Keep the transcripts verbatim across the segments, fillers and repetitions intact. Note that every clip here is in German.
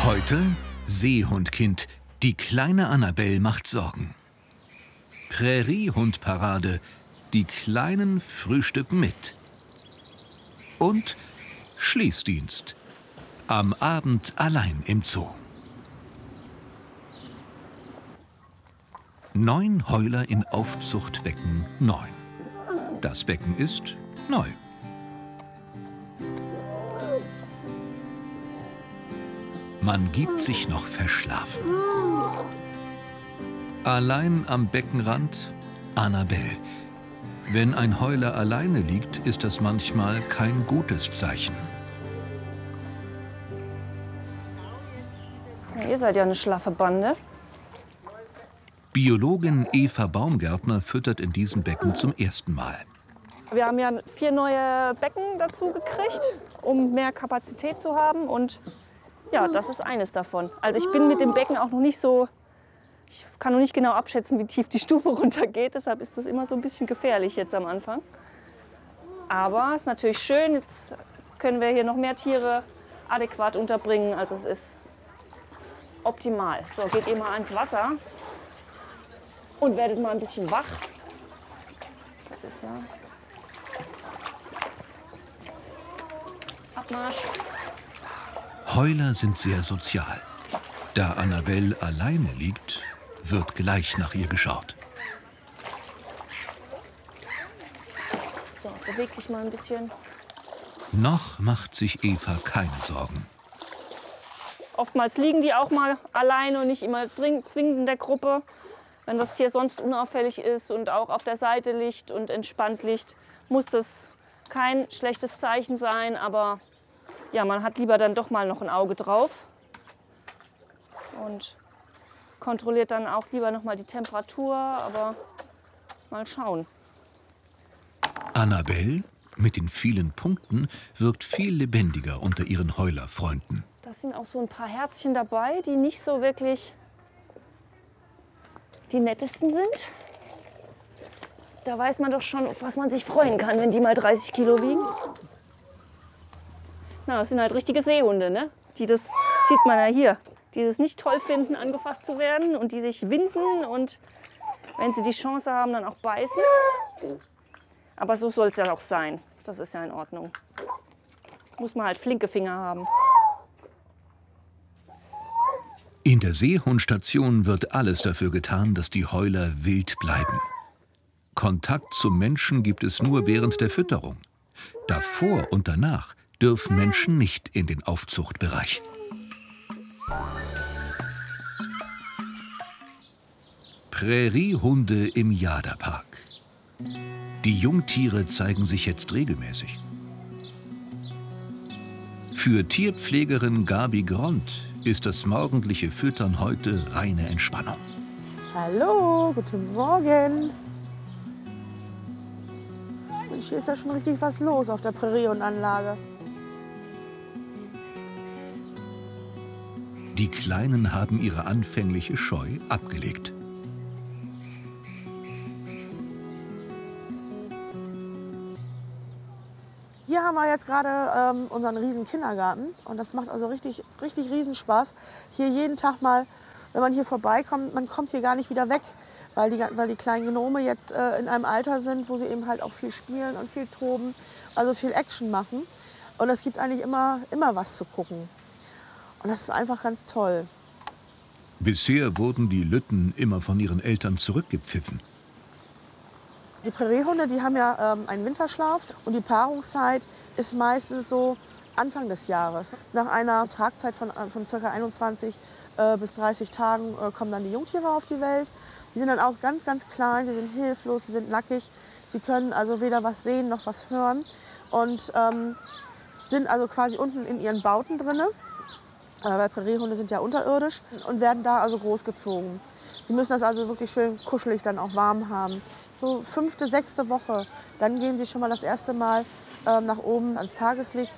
Heute Seehundkind. Die kleine Annabelle macht Sorgen. Präriehundparade. Die Kleinen frühstücken mit. Und Schließdienst. Am Abend allein im Zoo. Neun Heuler in Aufzuchtbecken neun. Das Becken ist neu. Man gibt sich noch verschlafen. Allein am Beckenrand Annabelle. Wenn ein Heuler alleine liegt, ist das manchmal kein gutes Zeichen. Ja, ihr seid ja eine schlaffe Bande. Biologin Eva Baumgärtner füttert in diesem Becken zum ersten Mal. Wir haben ja vier neue Becken dazu gekriegt, um mehr Kapazität zu haben. Und ja, das ist eines davon. Also ich bin mit dem Becken auch noch nicht so, ich kann noch nicht genau abschätzen, wie tief die Stufe runtergeht. Deshalb ist das immer so ein bisschen gefährlich jetzt am Anfang. Aber es ist natürlich schön, jetzt können wir hier noch mehr Tiere adäquat unterbringen. Also es ist optimal. So, geht ihr mal ans Wasser und werdet mal ein bisschen wach. Das ist ja Abmarsch. Heuler sind sehr sozial. Da Annabelle alleine liegt, wird gleich nach ihr geschaut. So, beweg dich mal ein bisschen. Noch macht sich Eva keine Sorgen. Oftmals liegen die auch mal alleine und nicht immer zwingend in der Gruppe. Wenn das Tier sonst unauffällig ist und auch auf der Seite liegt und entspannt liegt, muss das kein schlechtes Zeichen sein. Aber ja, man hat lieber dann doch mal noch ein Auge drauf und kontrolliert dann auch lieber noch mal die Temperatur. Aber mal schauen. Annabelle mit den vielen Punkten wirkt viel lebendiger unter ihren Heulerfreunden. Da sind auch so ein paar Herzchen dabei, die nicht so wirklich die nettesten sind. Da weiß man doch schon, auf was man sich freuen kann, wenn die mal dreißig Kilo wiegen. Na, das sind halt richtige Seehunde, ne? Die das sieht man ja hier, die es nicht toll finden, angefasst zu werden und die sich winden und wenn sie die Chance haben, dann auch beißen. Aber so soll es ja auch sein. Das ist ja in Ordnung. Muss man halt flinke Finger haben. In der Seehundstation wird alles dafür getan, dass die Heuler wild bleiben. Kontakt zum Menschen gibt es nur während der Fütterung. Davor und danach dürfen Menschen nicht in den Aufzuchtbereich. Präriehunde im Jada-Park. Die Jungtiere zeigen sich jetzt regelmäßig. Für Tierpflegerin Gabi Grond ist das morgendliche Füttern heute reine Entspannung. Hallo, guten Morgen. Mensch, hier ist ja schon richtig was los auf der Präriehundanlage. Die Kleinen haben ihre anfängliche Scheu abgelegt. Hier haben wir jetzt gerade ähm, unseren riesen Kindergarten und das macht also richtig, richtig riesen Spaß. Hier jeden Tag mal, wenn man hier vorbeikommt, man kommt hier gar nicht wieder weg, weil die, weil die kleinen Gnome jetzt äh, in einem Alter sind, wo sie eben halt auch viel spielen und viel toben, also viel Action machen. Und es gibt eigentlich immer, immer was zu gucken. Und das ist einfach ganz toll. Bisher wurden die Lütten immer von ihren Eltern zurückgepfiffen. Die Präriehunde, die haben ja ähm, einen Winterschlaf und die Paarungszeit ist meistens so Anfang des Jahres. Nach einer Tragzeit von, von ca. einundzwanzig äh, bis dreißig Tagen äh, kommen dann die Jungtiere auf die Welt. Die sind dann auch ganz, ganz klein, sie sind hilflos, sie sind nackig. Sie können also weder was sehen noch was hören und ähm, sind also quasi unten in ihren Bauten drin. Äh, weil Präriehunde sind ja unterirdisch und werden da also großgezogen. Sie müssen das also wirklich schön kuschelig dann auch warm haben. So fünfte, sechste Woche, dann gehen sie schon mal das erste Mal äh, nach oben ans Tageslicht.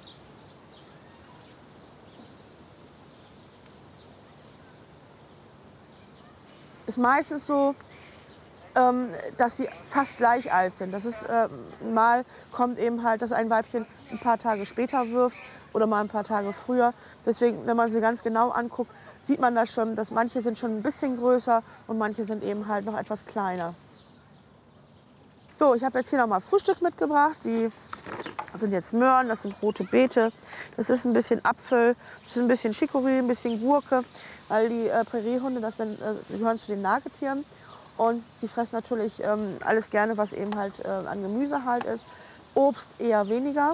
Ist meistens so, ähm, dass sie fast gleich alt sind. Das ist, äh, mal kommt eben halt, dass ein Weibchen ein paar Tage später wirft oder mal ein paar Tage früher. Deswegen, wenn man sie ganz genau anguckt, sieht man da schon, dass manche sind schon ein bisschen größer und manche sind eben halt noch etwas kleiner. So, ich habe jetzt hier noch mal Frühstück mitgebracht. Die das sind jetzt Möhren, das sind rote Beete, das ist ein bisschen Apfel, das ist ein bisschen Chicorée, ein bisschen Gurke, weil die äh, Präriehunde, das sind, äh, gehören zu den Nagetieren und sie fressen natürlich ähm, alles gerne, was eben halt äh, an Gemüse halt ist. Obst eher weniger.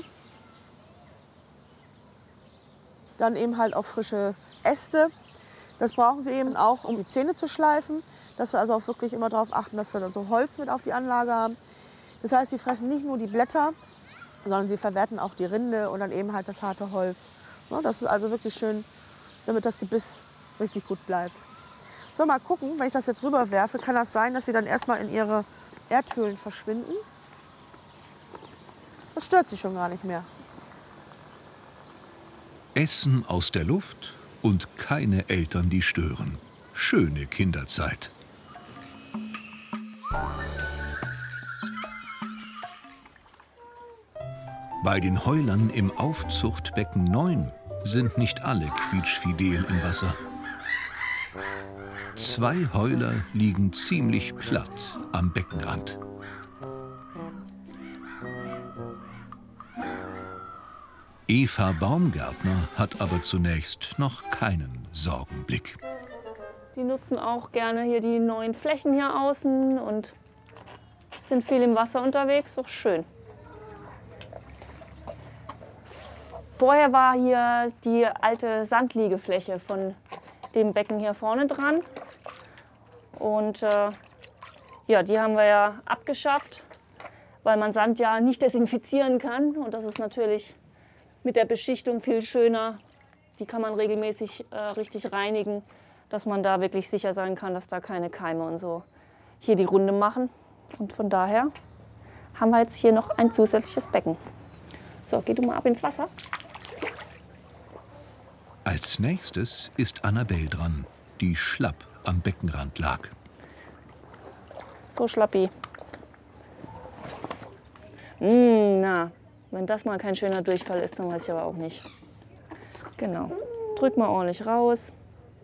Dann eben halt auch frische Äste. Das brauchen sie eben auch, um die Zähne zu schleifen, dass wir also auch wirklich immer darauf achten, dass wir dann so Holz mit auf die Anlage haben. Das heißt, sie fressen nicht nur die Blätter, sondern sie verwerten auch die Rinde und dann eben halt das harte Holz. Das ist also wirklich schön, damit das Gebiss richtig gut bleibt. So, mal gucken, wenn ich das jetzt rüberwerfe, kann das sein, dass sie dann erstmal in ihre Erdhöhlen verschwinden. Das stört sie schon gar nicht mehr. Essen aus der Luft und keine Eltern, die stören. Schöne Kinderzeit. Bei den Heulern im Aufzuchtbecken neun sind nicht alle quietschfidel im Wasser. Zwei Heuler liegen ziemlich platt am Beckenrand. Eva Baumgärtner hat aber zunächst noch keinen Sorgenblick. Die nutzen auch gerne hier die neuen Flächen hier außen und sind viel im Wasser unterwegs, auch schön. Vorher war hier die alte Sandliegefläche von dem Becken hier vorne dran. Und äh, ja, die haben wir ja abgeschafft, weil man Sand ja nicht desinfizieren kann. Und das ist natürlich mit der Beschichtung viel schöner. Die kann man regelmäßig äh, richtig reinigen, dass man da wirklich sicher sein kann, dass da keine Keime und so hier die Runde machen. Und von daher haben wir jetzt hier noch ein zusätzliches Becken. So, geh du mal ab ins Wasser. Als nächstes ist Annabelle dran, die schlapp am Beckenrand lag. So, Schlappi. Mm, na, wenn das mal kein schöner Durchfall ist, dann weiß ich aber auch nicht. Genau. Drück mal ordentlich raus.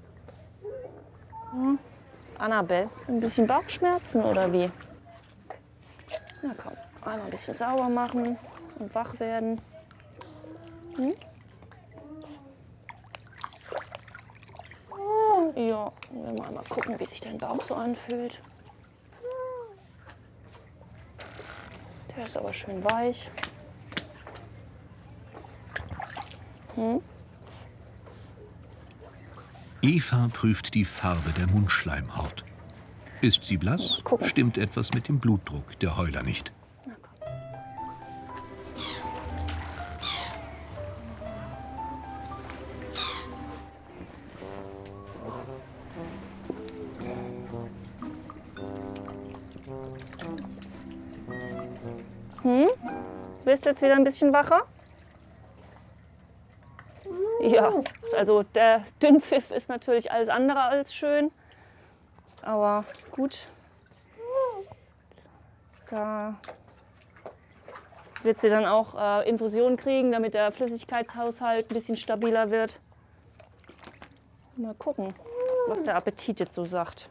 Hm. Annabelle, ein bisschen Bauchschmerzen oder wie? Na komm, einmal ein bisschen sauber machen und wach werden. Hm? Ja, wir mal einmal gucken, wie sich dein Bauch so anfühlt. Der ist aber schön weich. Hm? Eva prüft die Farbe der Mundschleimhaut. Ist sie blass, stimmt etwas mit dem Blutdruck der Heuler nicht. Na komm. Hm? Bist du jetzt wieder ein bisschen wacher? Ja, also der Dünnpfiff ist natürlich alles andere als schön. Aber gut, da wird sie dann auch äh, Infusionen kriegen, damit der Flüssigkeitshaushalt ein bisschen stabiler wird. Mal gucken, was der Appetit jetzt so sagt.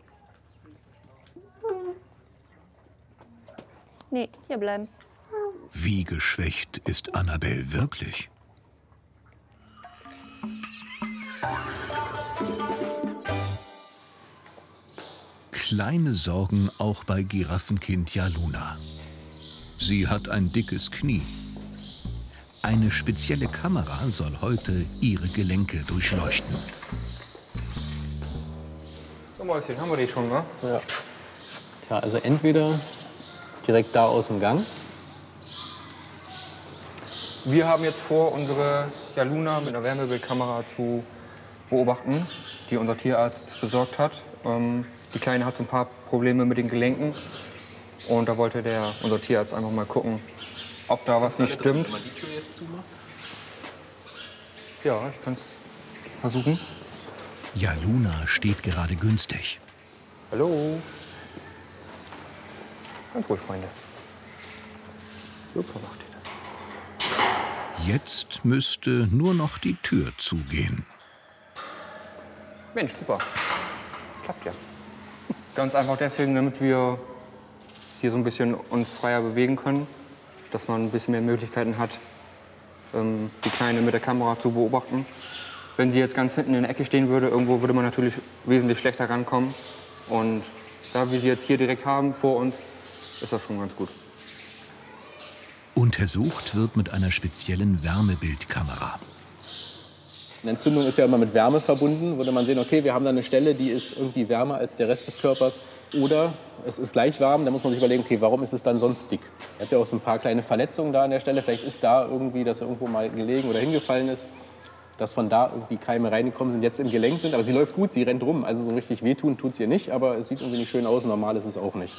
Nee, hier bleiben. Wie geschwächt ist Annabelle wirklich? Kleine Sorgen auch bei Giraffenkind Jaluna. Sie hat ein dickes Knie. Eine spezielle Kamera soll heute ihre Gelenke durchleuchten. So, Mäuschen, haben wir die schon, wa? Ja. Tja, also entweder direkt da aus dem Gang. Wir haben jetzt vor, unsere Jaluna mit einer Wärmebildkamera zu beobachten, die unser Tierarzt besorgt hat. Ähm, die Kleine hat so ein paar Probleme mit den Gelenken. Und da wollte der, unser Tierarzt einfach mal gucken, ob da was nicht stimmt. Wenn man die Tür jetzt zumacht? Ja, ich kann es versuchen. Jaluna steht gerade günstig. Hallo. Ganz ruhig, Freunde. Super macht ihr das. Jetzt müsste nur noch die Tür zugehen. Mensch, super. Klappt ja. Ganz einfach deswegen, damit wir hier so ein bisschen uns freier bewegen können, dass man ein bisschen mehr Möglichkeiten hat, ähm, die Kleine mit der Kamera zu beobachten. Wenn sie jetzt ganz hinten in der Ecke stehen würde, irgendwo würde man natürlich wesentlich schlechter rankommen. Und da wir sie jetzt hier direkt haben, vor uns, ist das schon ganz gut. Untersucht wird mit einer speziellen Wärmebildkamera. Eine Entzündung ist ja immer mit Wärme verbunden. Würde man sehen, okay, wir haben da eine Stelle, die ist irgendwie wärmer als der Rest des Körpers. Oder es ist gleich warm, da muss man sich überlegen, okay, warum ist es dann sonst dick? Er hat ja auch so ein paar kleine Verletzungen da an der Stelle. Vielleicht ist da irgendwie, dass er irgendwo mal gelegen oder hingefallen ist, dass von da irgendwie Keime reingekommen sind, jetzt im Gelenk sind. Aber sie läuft gut, sie rennt rum. Also so richtig wehtun tut es ihr nicht, aber es sieht irgendwie nicht schön aus. Normal ist es auch nicht.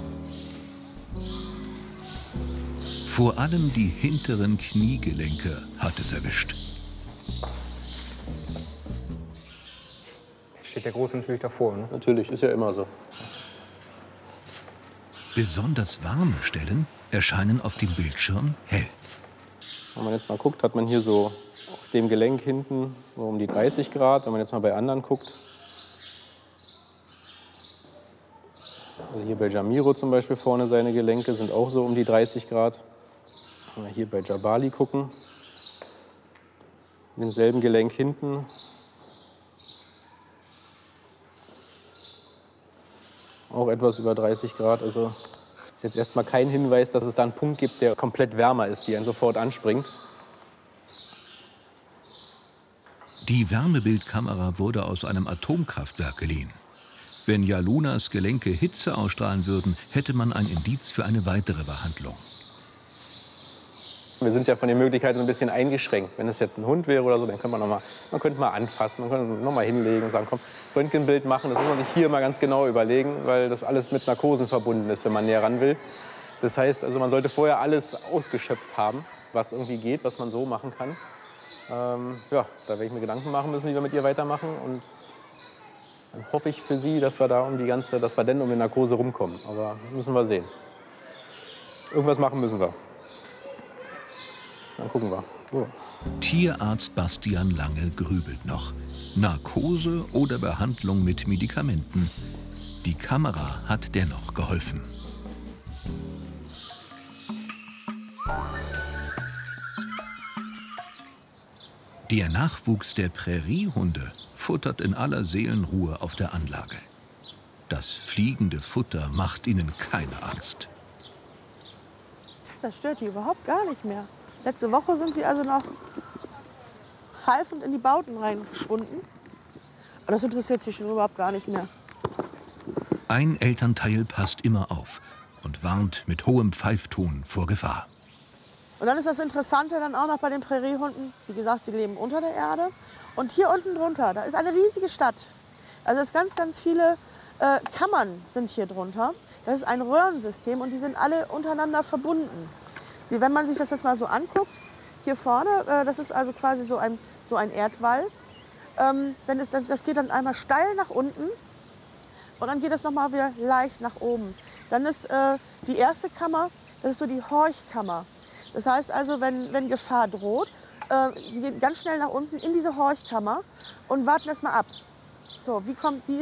Vor allem die hinteren Kniegelenke hat es erwischt. Jetzt steht der Große natürlich davor, ne? Natürlich, ist ja immer so. Besonders warme Stellen erscheinen auf dem Bildschirm hell. Wenn man jetzt mal guckt, hat man hier so auf dem Gelenk hinten so um die dreißig Grad. Wenn man jetzt mal bei anderen guckt, also hier bei Jamiro zum Beispiel vorne, seine Gelenke sind auch so um die dreißig Grad. Wenn wir hier bei Jabali gucken, mit demselben Gelenk hinten, auch etwas über dreißig Grad. Also ist jetzt erstmal kein Hinweis, dass es da einen Punkt gibt, der komplett wärmer ist, die einen sofort anspringt. Die Wärmebildkamera wurde aus einem Atomkraftwerk geliehen. Wenn Jalunas Gelenke Hitze ausstrahlen würden, hätte man ein Indiz für eine weitere Behandlung. Wir sind ja von den Möglichkeiten ein bisschen eingeschränkt. Wenn es jetzt ein Hund wäre oder so, dann könnte man noch mal, man könnte mal anfassen, man könnte noch mal hinlegen und sagen, komm, Röntgenbild machen. Das muss man sich hier mal ganz genau überlegen, weil das alles mit Narkosen verbunden ist, wenn man näher ran will. Das heißt, also man sollte vorher alles ausgeschöpft haben, was irgendwie geht, was man so machen kann. Ähm, ja, da werde ich mir Gedanken machen müssen, wie wir mit ihr weitermachen. Und dann hoffe ich für sie, dass wir da um die ganze, dass wir denn um die Narkose rumkommen. Aber müssen wir sehen. Irgendwas machen müssen wir. Dann gucken wir. So. Tierarzt Bastian Lange grübelt noch. Narkose oder Behandlung mit Medikamenten. Die Kamera hat dennoch geholfen. Der Nachwuchs der Präriehunde futtert in aller Seelenruhe auf der Anlage. Das fliegende Futter macht ihnen keine Angst. Das stört die überhaupt gar nicht mehr. Letzte Woche sind sie also noch pfeifend in die Bauten rein verschwunden. Aber das interessiert sie schon überhaupt gar nicht mehr. Ein Elternteil passt immer auf und warnt mit hohem Pfeifton vor Gefahr. Und dann ist das Interessante dann auch noch bei den Präriehunden, wie gesagt, sie leben unter der Erde. Und hier unten drunter, da ist eine riesige Stadt. Also es ist ganz, ganz viele äh, Kammern sind hier drunter. Das ist ein Röhrensystem und die sind alle untereinander verbunden. Sie, wenn man sich das jetzt mal so anguckt, hier vorne, äh, das ist also quasi so ein, so ein Erdwall. Ähm, wenn es, das geht dann einmal steil nach unten und dann geht es noch mal wieder leicht nach oben. Dann ist äh, die erste Kammer, das ist so die Horchkammer. Das heißt also, wenn, wenn Gefahr droht, äh, sie gehen ganz schnell nach unten in diese Horchkammer und warten erst mal ab. So, wie, kommt, wie